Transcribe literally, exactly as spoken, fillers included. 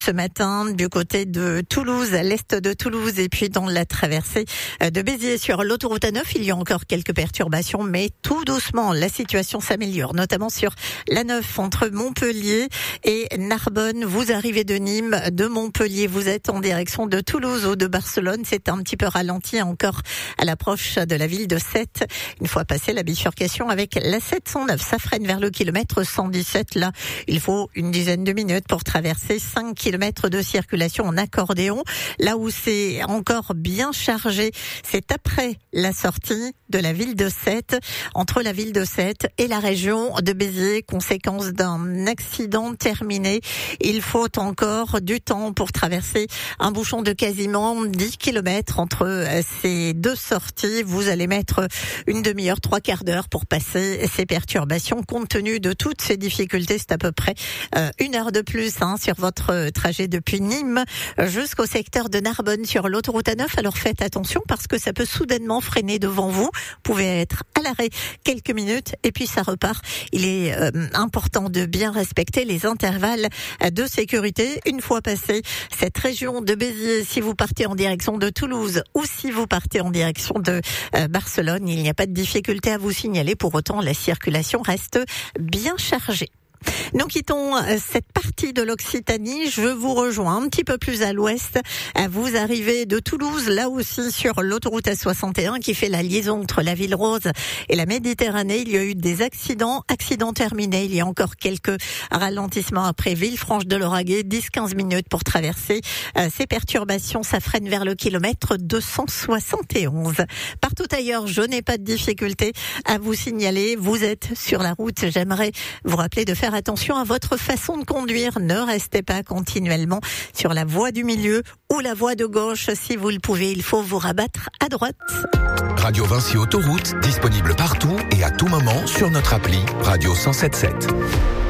Ce matin, du côté de Toulouse, à l'est de Toulouse, et puis dans la traversée de Béziers sur l'autoroute A neuf, il y a encore quelques perturbations, mais tout doucement, la situation s'améliore, notamment sur l'A neuf entre Montpellier et Narbonne. Vous arrivez de Nîmes, de Montpellier, vous êtes en direction de Toulouse ou de Barcelone. C'est un petit peu ralenti encore à l'approche de la ville de Sète. Une fois passé la bifurcation avec la sept cent neuf, ça freine vers le kilomètre cent dix-sept. Là, il faut une dizaine de minutes pour traverser cinq kilomètres de circulation en accordéon. Là où c'est encore bien chargé, c'est après la sortie de la ville de Sète, entre la ville de Sète et la région de Béziers, conséquence d'un accident terminé. Il faut encore du temps pour traverser un bouchon de quasiment dix kilomètres entre ces deux sorties. Vous allez mettre une demi-heure, trois quarts d'heure pour passer ces perturbations. Compte tenu de toutes ces difficultés, c'est à peu près euh, une heure de plus hein, sur votre trajet depuis Nîmes jusqu'au secteur de Narbonne sur l'autoroute A neuf. Alors faites attention parce que ça peut soudainement freiner devant vous. Vous pouvez être à l'arrêt quelques minutes et puis ça repart. Il est euh, important de bien respecter les intervalles de sécurité. Une fois passé cette région de Béziers, si vous partez en direction de Toulouse ou si vous partez en direction de euh, Barcelone, il n'y a pas de difficulté à vous signaler. Pour autant, la circulation reste bien chargée. Nous quittons cette partie de l'Occitanie. Je vous rejoins un petit peu plus à l'ouest. Vous arrivez de Toulouse, là aussi sur l'autoroute A soixante et un qui fait la liaison entre la Ville Rose et la Méditerranée. Il y a eu des accidents, accidents terminés. Il y a encore quelques ralentissements après Villefranche-de-Lauragais. dix à quinze minutes pour traverser ces perturbations. Ça freine vers le kilomètre deux cent soixante et onze. Partout ailleurs, je n'ai pas de difficulté à vous signaler. Vous êtes sur la route. J'aimerais vous rappeler de faire attention à votre façon de conduire. Ne restez pas continuellement sur la voie du milieu ou la voie de gauche. Si vous le pouvez, il faut vous rabattre à droite. Radio Vinci Autoroute, disponible partout et à tout moment sur notre appli Radio cent soixante-sept.